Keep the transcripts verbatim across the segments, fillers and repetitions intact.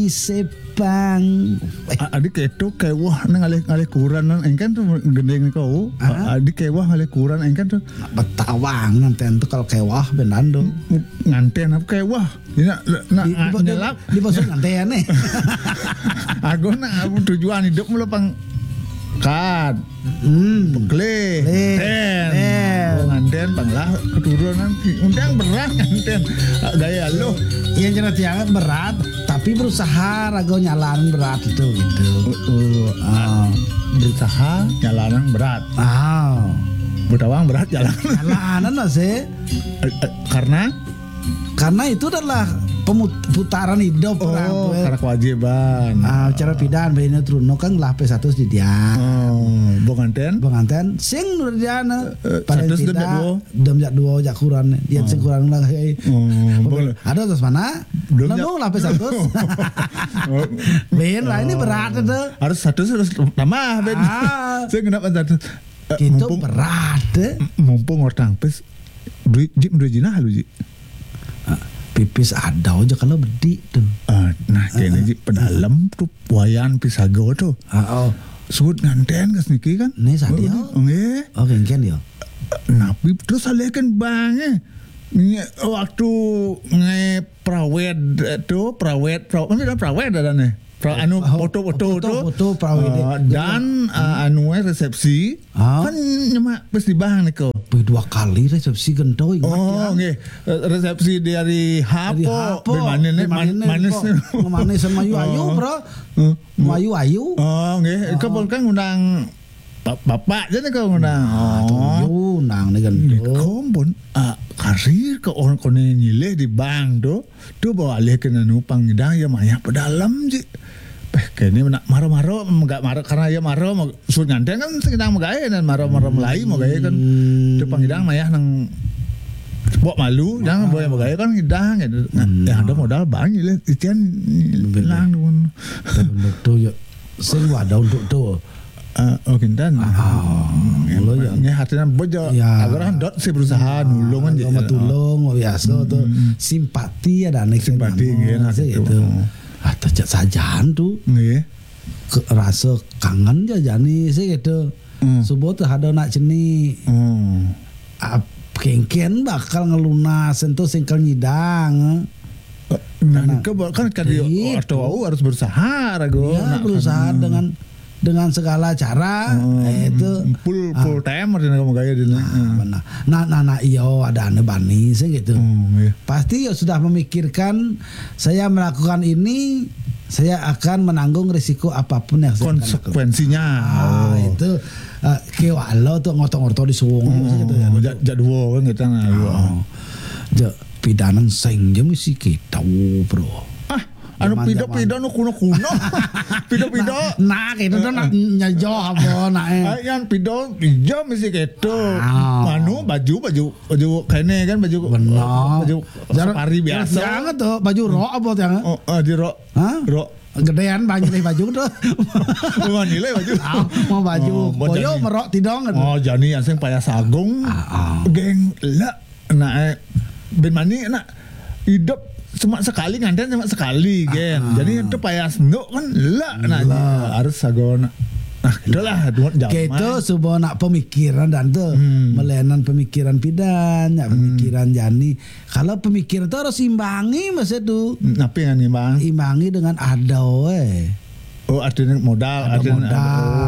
Sepang. Adik keto kewah nang alih alih kuran nang engkan tuh gendeng kau. Adik kewah alih kuran engkan tuh. Betawang nganten tuh kalau kewah benan dong. Nganten apa kewah? Nak nak nyelap di bosok nganten nih. Aku nak tujuan hidup mula pang kad. Hmm. Bekle. Ten. Nganten panglah keturunan undang berat nganten. Gaya lo. Yang jelas jangan berat, tapi berusaha rago nyalan berat itu gitu. Uh, uh, berusaha nyalanan berat. Ah, Betawang berat jalan. Jalanan lah sih. Karena karena itu adalah pemutaran hidup oh, orang tuh. Karena kewajiban. Ah, cara pidan bayinya truno kan lah P satu di dia. Oh, bonganten. Bonganten sing nur dia na. Pada tidak dom jak dua jak kuran. Dia sing kuran lah hei. Ada terus mana? Nanu lah P satu. Ben lah ini berat itu. Harus satu harus tambah ben. Saya kenapa satu? Itu berat. Mumpung orang pes duit jip duit jinah lu ji. Pipis ada aja kalau bedi tuh. Uh, nah kayaknya uh, uh, pedalam uh, tuh wayan pisago tuh. Uh, oh. Sebut nganten kas niki kan? Nih sadio. Nggih. Oh kengken yo. Napi terus alekan bange. Waktu nge prawed tuh prawed prawed kan prawed ada nih. Pra, anu foto-foto tuh foto prawed dan uh, anu resepsi ah. Kan nyemak pes di bang nih kau. Dua kali resepsi gento ingat oh, ya. Oh resepsi dari Hapo. Bermanin nih manis nih. Manis sama Mayu Ayu bro. Mayu Ayu. Oh nggih. Kau kan ngundang bapak jadi kau ngundang. Oh undang nih gento. Kau pun karir ke orang kone nyileh di bank tuh. Tuh bawa alih ke nanu pangidang ya maya pedalam sih. Eh kayaknya nak marah-marah enggak marah karena ya marah mau suruh nganten kan sedang megaya dan marah-marah melai mau gaya kan tu pangidang maya nang bawa malu jangan bawa megaya kan ngidang gitu. Ya ada modal banyak lah ikan hilang dun. Untuk tu ya sing wadah untuk tu. Oh kintan. Lo ya nya hatinya bojo. Agarang dot si berusaha nulung kan jadi. Mau tulung biasa tu simpati ada nek simpati gitu. Ah tajak sajan tuh. Nggih. Rasa kangen aja jani sih gitu. Mm. Subuh tuh ada nak ceni. Mm. Ah, kengken bakal ngelunas entu singkel nyidang. Nah, nah ke kan kan atau harus berusaha rago. Ya, berusaha hmm. dengan dengan segala cara hmm. eh, itu full full ah. time artinya kamu gaya dulu. Nah, nah, nah, nah, iyo ada ane bani sih gitu. Hmm, iya. Pasti ya sudah memikirkan saya melakukan ini saya akan menanggung risiko apapun yang saya konsekuensinya. Ah, oh. Itu uh, kewalo tuh ngotong-ngotong di suwung oh, gitu ya. Jadwo kan kita nah. Oh. Ja pidanan sing jam isi kita bro. Anu pido-pido nu kuno-kuno. Pido-pido. Nah, itu tuh nak nyajo apa nak eh. Yang pido pijo mesti gitu. Manu baju baju baju kene kan baju baju safari biasa. Jangan tuh baju rok apa jangan. Oh, baju rok. Hah? Rok. Gedean banyak nih baju tuh. Mau nilai baju. Mau baju boyo merok tidong kan. Oh, jani yang sing payah sagung. Geng lah. Nah, ben mani nak hidup cuma sekali nganten cuma sekali gen. Ah, jadi itu payah sendok kan lah nah harus sagon. Nah itulah dua jam. Gitu subuh nak pemikiran dan tuh hmm. melenan pemikiran pidan, ya pemikiran hmm. jani. Kalau pemikiran itu harus imbangi mas itu. Napi yang imbang? Imbangi dengan ada we. Oh artinya modal, ada artinya modal.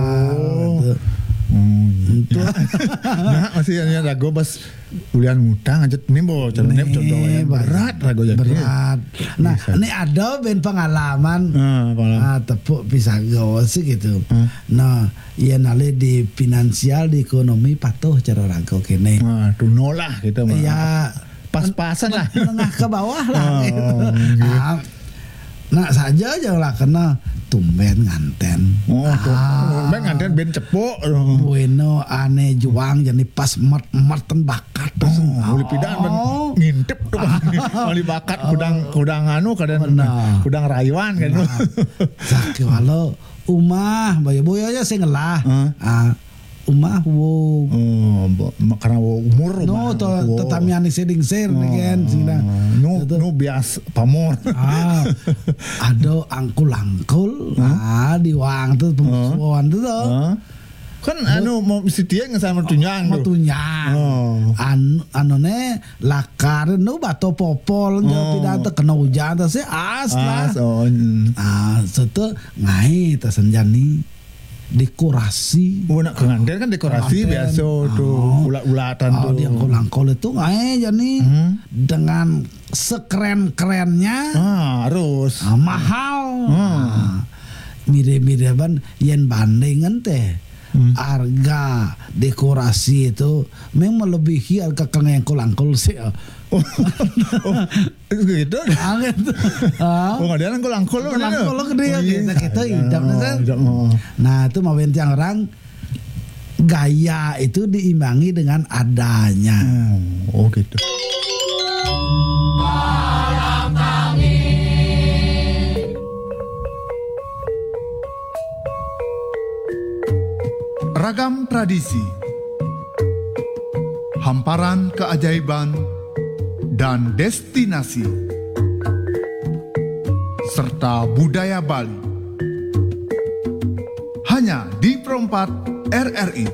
Oh. Hmm. Itu. Nah masih yang rago bas kuliah ngutang aja nih bo caranya contoh yang berat rago jadi berat. Nah ini ada ben pengalaman ah, ah, tepuk bisa gawa sih gitu. Hmm. Nah iya nale di finansial di ekonomi patuh cara rago kene. Nah tuno lah gitu mah. Ya pas-pasan lah. Menengah ke bawah lah. Oh, gitu. Gitu. Nah, nah saja aja lah kena tumben nganten. Oh, ah, tumben nganten ben cepuk. Bueno ane juang jadi pas mat-matan bakat terus. Oh, uli pidan ben ngintip tuh. Uli bakat kudang kudang anu kadang kudang rayuan kan. Sakit walau umah boyo-boyo aja sing ngelah. Ah umah wo. Oh, karena umur no to tetamian seding ser kan sina. No no bias pamor. Ah. Ada angkul-angkul. Ah diwang tuh pemusuhan tuh. Kan anu mau mesti dia ngesan mertunyang tuh. Mertunyang. Oh. An anu ne lakar nu bato popol oh. Pidato kena hujan tuh sih as lah. As, oh. Ah setu ngai tersenjani dekorasi. Oh nak kenganten kan dekorasi kenganten. Biasa tuh oh. Ulat-ulatan oh, tuh. Dia angkul-angkul itu ngai jadi hmm. dengan sekeren-kerennya. Ah harus. Ah, mahal. Hmm. Ah, mirip-miripan yen bandingan teh. Hmm. Harga dekorasi itu memang melebihi harga angkul-angkul sih. Oh, oh gitu. Ah, gitu. Ah. Oh, ada angkul-angkul loh. Angkul lo gede kita kita idam kan. Nah, itu mau yang orang gaya itu diimbangi dengan adanya. Hmm. Oh, gitu. Ragam tradisi, hamparan keajaiban, dan destinasi, serta budaya Bali. Hanya di Perempat R R I.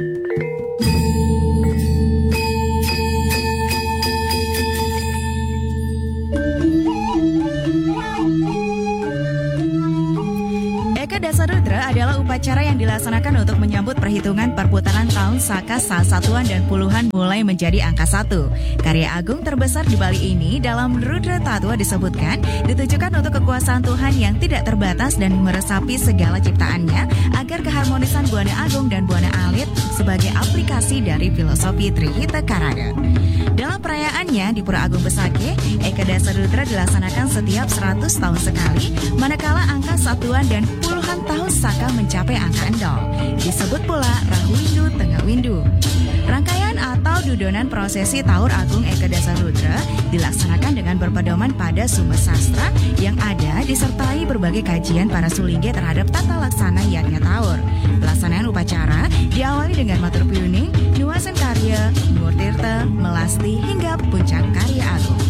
Dasarutra adalah upacara yang dilaksanakan untuk menyambut perhitungan perputaran tahun Saka Sasatuan dan puluhan mulai menjadi angka satu. Karya agung terbesar di Bali ini dalam Rudra Tattwa disebutkan ditujukan untuk kekuasaan Tuhan yang tidak terbatas dan meresapi segala ciptaannya agar keharmonisan Buana Agung dan Buana Alit sebagai aplikasi dari filosofi Trihita Karana. Dalam perayaannya di Pura Agung Besake, Eka Dasarutra dilaksanakan setiap seratus tahun sekali, manakala angka satuan dan puluhan tahun Saka mencapai angka endol. Disebut pula Rahwindu Tengah Windu. Rangkaian atau dudonan prosesi Taur Agung Eka Dasarutra dilaksanakan dengan berpedoman pada sumber sastra yang ada disertai berbagai kajian para sulingge terhadap tata laksana yatnya Taur. Pelaksanaan upacara diawali dengan matur piuning, nuasan karya, nuwur tirta, melasti hingga puncak karya agung.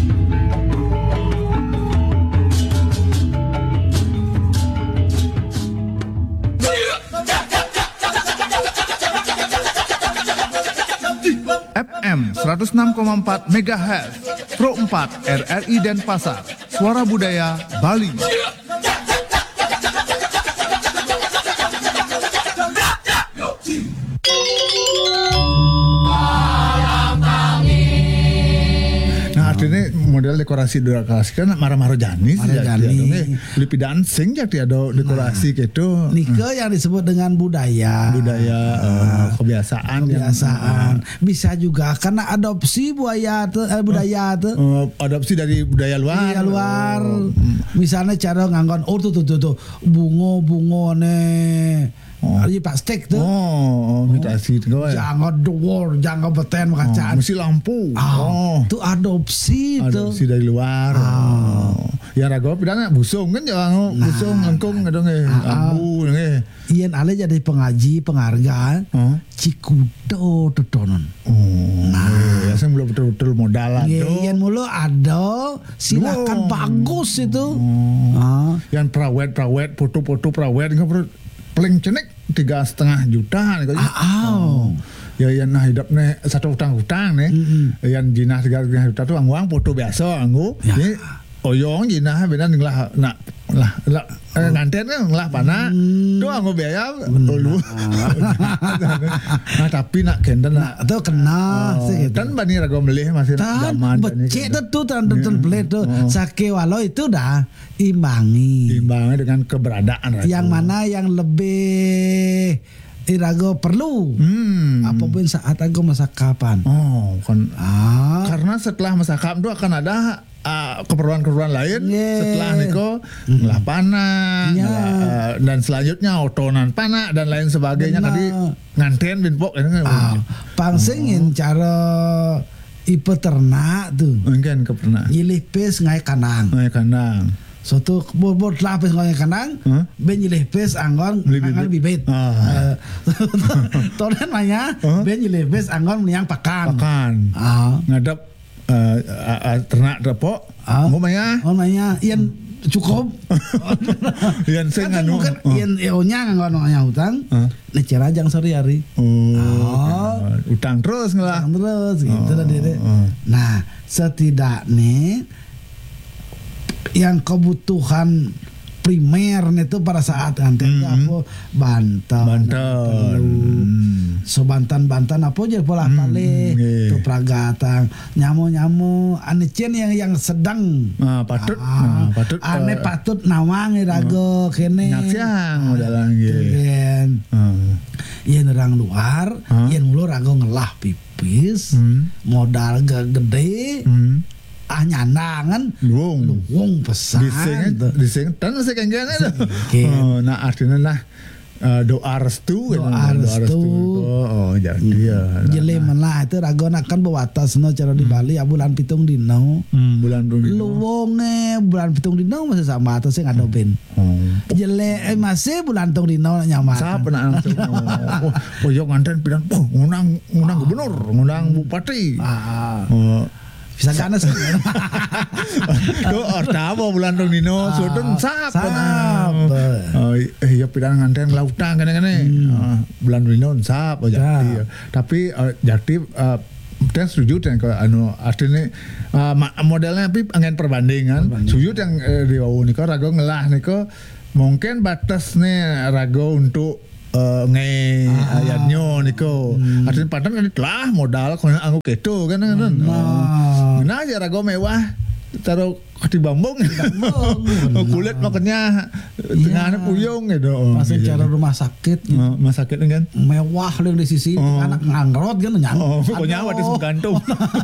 F M seratus enam koma empat megahertz Pro empat R R I Denpasar. Suara Budaya Bali. Ini model dekorasi dekorasi kan marah-marah jani sih jadi lipi dancing jadi ada dekorasi nah, gitu. Nike hmm. yang disebut dengan budaya budaya uh, uh, kebiasaan kebiasaan yang, uh, bisa juga karena adopsi budaya tuh eh, budaya tuh uh, adopsi dari budaya luar budaya luar uh, misalnya cara nganggon oh tuh tuh tuh, tuh bungo bungo nih oh. Ada plastik tuh. Oh, imitasi oh. Itu. Jangan door, jangan beten makacaan. Oh, mesti lampu. Oh. oh. Itu adopsi tuh. Adopsi dari luar. Oh. Ya rago pidana busung kan jangan nah. busung lengkung ngadong eh lampu eh. Iyan ale jadi pengaji penghargaan. Oh. Cikudo tedonon. Oh. Nah, ya saya belum betul-betul modalan tuh. Iyan mulu ada silakan oh. bagus itu. Oh. Ah. Yang prawet-prawet foto-foto prawet enggak paling cenek tiga setengah juta nih ah, oh. Ya yang nah hidupnya satu hutang-hutang nih mm-hmm. Yang jinah tiga setengah juta tuh angguang foto biasa anggu ya. Ini oyong jinah beda nih lah nak lah lah oh. nganten kan lah pana hmm. tuh anggu biaya dulu nah tapi nak kenden nah itu kena oh. sih kan bani rago melih masih zaman becek itu tuh tan tan beli tuh sake walau itu dah imbangi imbangi dengan keberadaan rago. Yang mana yang lebih irago perlu hmm. apapun saat aku masakapan oh kan ah. Karena setelah masakap itu akan ada Uh, keperluan-keperluan lain yeah. Setelah niko mm. ngelah panah yeah. uh, dan selanjutnya otonan panah dan lain sebagainya tadi nganten binpok ini ah, pangsingin oh. cara ipe ternak tuh mungkin ke ternak nyilih pes ngai kanang ngai kanang Soto bor-bor lapis ngonya kanang, Huh? ben nyilih pes anggon Beli anggon bibit. bibit. Ah. Tonen manya Huh? ben nyilih pes anggon meniang pakan. Pakan. Ah, Ngadap eh, eh, eh, ternak dapok. Ah. Mau maya. oh manya ian cukup. Yang sing Kan anu. mungkin Oh. ian eonya anggon ngonya hutang. Ah. Necer aja sehari-hari. Oh. Utang terus ngelah. Terus gitu Oh, dah dia. oh. Nah, setidaknya yang kebutuhan primer itu pada saat nanti Mhm. apa bantal, Bantal. Hmm. so bantan-bantan apa aja pola Hmm, pale nggih. tu pragatang nyamu-nyamu ane cien yang yang sedang Ah, patut. Ah, Ah, patut. ane eh, patut nawang rago kene nyaksiang udah lagi. Yen Ah. yen orang luar Ah. yen mulu rago ngelah pipis Hmm. modal ge- gede Hmm. ah nyandangan Luwung. luwung pesan Diseng, diseng, dan saya kenggen ada. Kenggen. Oh, nah artinya nah eh, doa restu, Doa kan, restu. Oh, jadi ya. jeli melah itu rago akan bawatas no cara di Bali ya bulan pitung dino Hmm, bulan bulan luwunge bulan pitung dino masih sama atau sih ada ben Oh. jele eh, masih bulan pitung dino nyaman Siapa nak langsung? Oh, oh, yo nganten bilang, oh, ngundang, ngundang gubernur, ngundang bupati. ah, Oh, bisa ganas Tuh orta apa bulan dong Nino, sudun sap. Sap. Oh, eh ya pidang nganten lautan kene-kene. Ah, bulan Nino sap oh, Sap. jadi. Tapi eh, jadi eh, dan setuju dengan kalau anu artinya eh, ma- modelnya tapi angin perbandingan. Setuju yang eh, di wau niko rago ngelah niko mungkin batasnya rago untuk uh, nge ayatnya niko artinya padahal kan lah modal kalau anggo keto kan kan Nah. nah aja rago mewah taruh di bambung kulit makanya tengahnya puyung gitu masih cara rumah sakit oh, rumah sakit kan mewah yang di sisi Oh. anak ngangrot kan nyang oh pokoknya ada gantung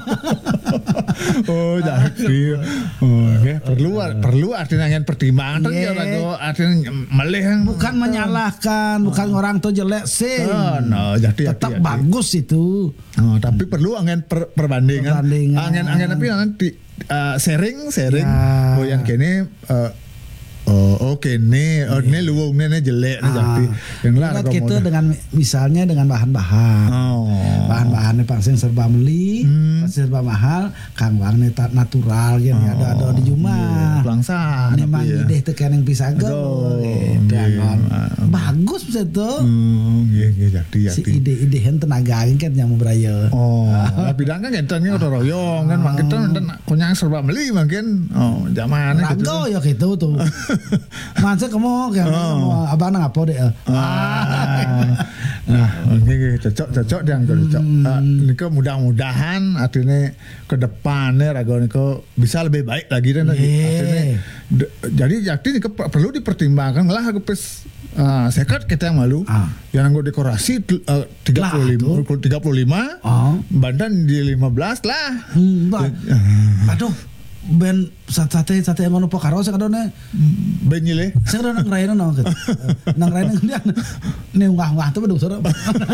oh jadi oh, okay. perlu perlu artinya yang pertimbangan Yeah. kan rago artinya meleh yang bukan menyalahkan bukan orang tuh jelek sih Oh, no, jadi tetap jadi, jadi. bagus itu Oh, tapi perlu angin per, perbandingan. Perbandingan. Angin angin tapi nanti uh, sharing sharing. Ya. Oh yang kini uh, oh oke nih oh ini luwung nih jelek nih jadi yang lah Lihat kita dengan misalnya dengan bahan-bahan oh bahan-bahannya pasti serba beli Hmm. pasti serba mahal kang bang nih natural gitu Oh, ada ada di rumah pelangsa ini mang ide teh keneng bisa go Aduh, gitu iya. kan bagus bisa tuh Hmm, iya, iya, jadi, si jadi. ide-ide yang tenaga kan yang mau beraya Oh, bidang kan enten ini udah royong kan, makin tuh enten punya serba beli makin, oh zaman rago ya gitu tuh masa kamu kayak Oh. abang nang apa deh Ah, nah, ini cocok cocok yang cocok. Ah, ini ke mudah-mudahan artinya ke depannya rago ini bisa lebih baik lagi dan lagi. Yeah. Artinya, d- jadi jadi ini ke- perlu dipertimbangkan lah ke pes uh, sekat kita yang malu. Ah. Yang anggo dekorasi uh, tiga puluh lima tiga puluh lima Oh. Bandan di lima belas lah. Hmm, Mbak. Aduh, ben sate sate yang ngono pokaro saya kadone. Benyile. Saya kadone ngrayana nang gitu. Nang rayana dia nih unggah-unggah tuh bedung sore.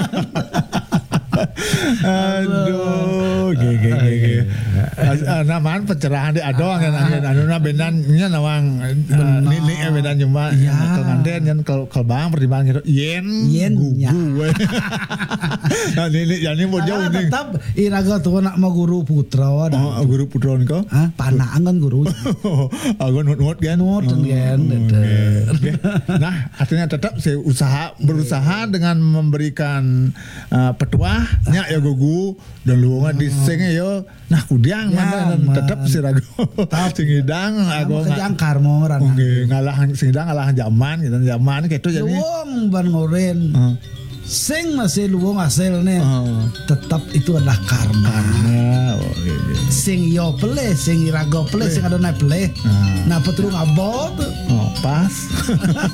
Aduh, gege gege. Namaan pencerahan di adong yang angin anu na benannya nawang nini eh benan cuma Iya. kalau nganten yang kalau kalau bang pertimbangan gitu yen Yen, ya. gugu we. Nah nini yani mau jauh Ah, nih. tetap iraga tuh nak mau guru putra ada. Oh guru putra niko. Hah, panaan kan guru. Aku nut-nut kan. Nut kan, Oh, kan. oke. Oke. Nah, artinya tetap saya usaha berusaha dengan memberikan uh, petuah nya ya gugu dan luwungan disenge yo. Nah, kudiang Ya, mana man. tetap si rago. Sing hidang Aku aku kejangkar mau rana. Oke, ngalah sing hidang ngalah zaman gitu zaman gitu jadi. Luwung ban ngoren. Oh. Sing masih luwung hasilnya. Oh. Tetap itu adalah karma. Nah, oke. Sing yo pele, sing irago pele, sing ada naik pele. Ah. Nah, petrung abot. Oh, pas.